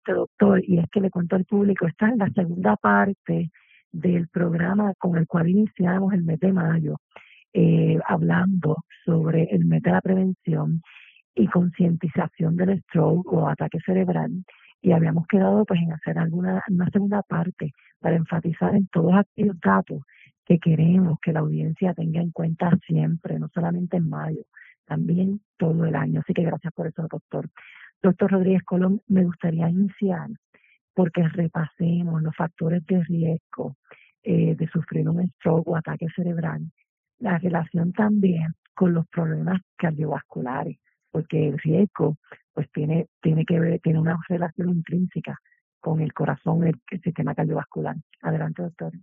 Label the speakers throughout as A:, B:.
A: doctor, y es que le cuento al público, esta es la segunda parte del programa con el cual iniciamos el mes de mayo, hablando sobre el mes de la prevención y concientización del stroke o ataque cerebral, y habíamos quedado pues en hacer una segunda parte para enfatizar en todos aquellos datos que queremos que la audiencia tenga en cuenta siempre, no solamente en mayo, también todo el año. Así que gracias por eso, doctor. Doctor Rodríguez Colón, me gustaría iniciar porque repasemos los factores de riesgo de sufrir un stroke o ataque cerebral, la relación también con los problemas cardiovasculares, porque el riesgo pues tiene que ver, tiene una relación intrínseca con el corazón, el sistema cardiovascular. Adelante, doctor.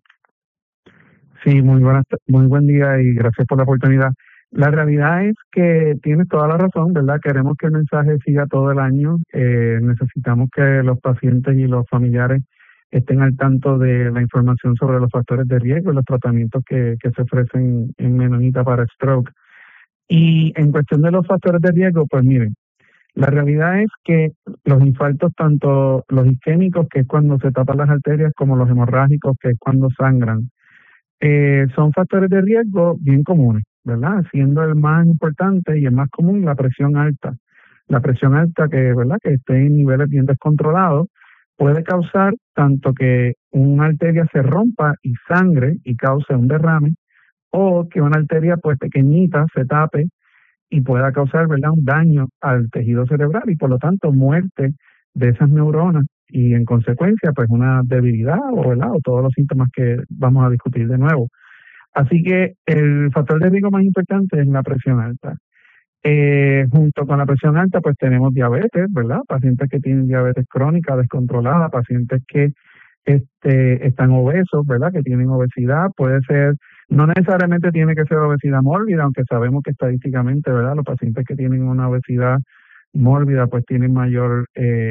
B: Sí, muy buen día y gracias por la oportunidad. La realidad es que tienes toda la razón, ¿verdad? Queremos que el mensaje siga todo el año. Necesitamos que los pacientes y los familiares estén al tanto de la información sobre los factores de riesgo y los tratamientos que se ofrecen en Menonita para stroke. Y en cuestión de los factores de riesgo, pues miren, la realidad es que los infartos, tanto los isquémicos, que es cuando se tapan las arterias, como los hemorrágicos, que es cuando sangran, son factores de riesgo bien comunes, ¿verdad? Siendo el más importante y el más común la presión alta. La presión alta ¿verdad? Que esté en niveles bien descontrolados puede causar tanto que una arteria se rompa y sangre y cause un derrame, o que una arteria pues pequeñita se tape y pueda causar, ¿verdad?, un daño al tejido cerebral y por lo tanto muerte de esas neuronas y en consecuencia pues una debilidad ¿verdad? O todos los síntomas que vamos a discutir de nuevo. Así que el factor de riesgo más importante es la presión alta. Junto con la presión alta pues tenemos diabetes, ¿verdad? Pacientes que tienen diabetes crónica descontrolada, pacientes que están obesos, ¿verdad? Que tienen obesidad, puede ser, no necesariamente tiene que ser obesidad mórbida, aunque sabemos que estadísticamente, ¿verdad? Los pacientes que tienen una obesidad mórbida pues tienen mayor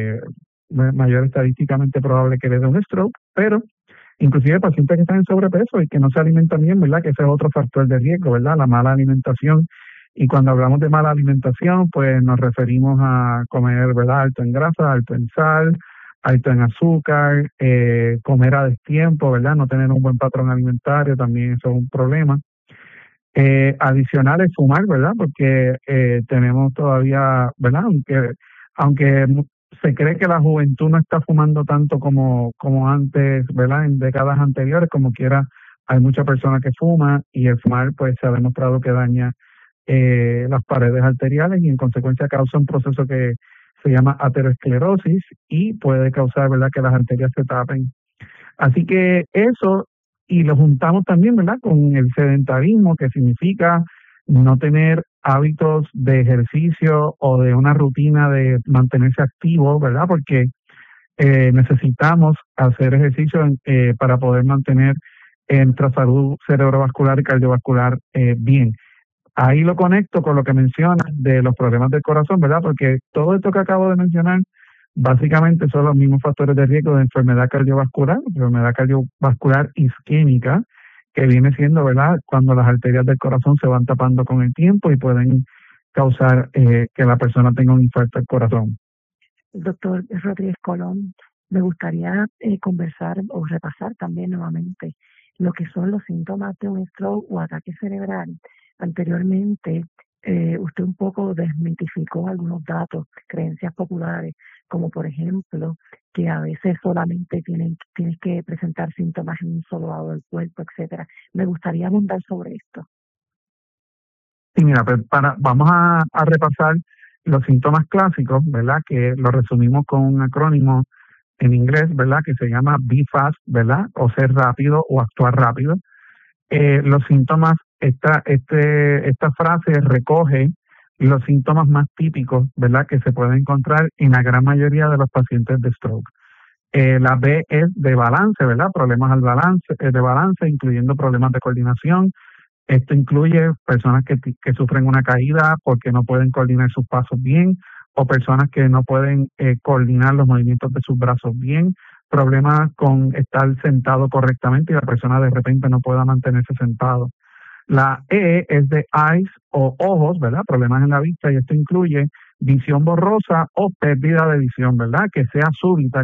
B: estadísticamente probable que les dé un stroke, pero inclusive pacientes que están en sobrepeso y que no se alimentan bien, ¿verdad? Que ese es otro factor de riesgo, ¿verdad? La mala alimentación. Y cuando hablamos de mala alimentación, pues nos referimos a comer, ¿verdad? Alto en grasa, alto en sal, alto en azúcar, comer a destiempo, ¿verdad? No tener un buen patrón alimentario, también eso es un problema. Adicional es fumar, ¿verdad? Porque tenemos todavía, ¿verdad? Aunque se cree que la juventud no está fumando tanto como antes, ¿verdad? En décadas anteriores, como quiera, hay muchas personas que fuman y el fumar pues se ha demostrado que daña las paredes arteriales y en consecuencia causa un proceso que se llama aterosclerosis y puede causar, ¿verdad?, que las arterias se tapen. Así que eso, y lo juntamos también, ¿verdad?, con el sedentarismo, que significa no tener hábitos de ejercicio o de una rutina de mantenerse activo, ¿verdad?, porque necesitamos hacer ejercicio para poder mantener nuestra salud cerebrovascular y cardiovascular bien. Ahí lo conecto con lo que mencionas de los problemas del corazón, ¿verdad? Porque todo esto que acabo de mencionar básicamente son los mismos factores de riesgo de enfermedad cardiovascular isquémica, que viene siendo, ¿verdad?, cuando las arterias del corazón se van tapando con el tiempo y pueden causar que la persona tenga un infarto del corazón.
A: Doctor Rodríguez Colón, me gustaría conversar o repasar también nuevamente lo que son los síntomas de un stroke o ataque cerebral. Anteriormente, usted un poco desmitificó algunos datos, creencias populares, como por ejemplo que a veces solamente tienes que presentar síntomas en un solo lado del cuerpo, etcétera. Me gustaría abundar sobre esto.
B: Sí, mira, pues vamos a repasar los síntomas clásicos, ¿verdad? Que lo resumimos con un acrónimo en inglés, ¿verdad? Que se llama Be Fast, ¿verdad? O ser rápido o actuar rápido. Los síntomas, esta frase recoge los síntomas más típicos, ¿verdad?, que se pueden encontrar en la gran mayoría de los pacientes de stroke. La B es de balance, ¿verdad? Problemas de balance, incluyendo problemas de coordinación. Esto incluye personas que sufren una caída porque no pueden coordinar sus pasos bien, o personas que no pueden coordinar los movimientos de sus brazos bien, problemas con estar sentado correctamente y la persona de repente no pueda mantenerse sentado. La E es de eyes o ojos, ¿verdad? Problemas en la vista, y esto incluye visión borrosa o pérdida de visión, ¿verdad? Que sea súbita,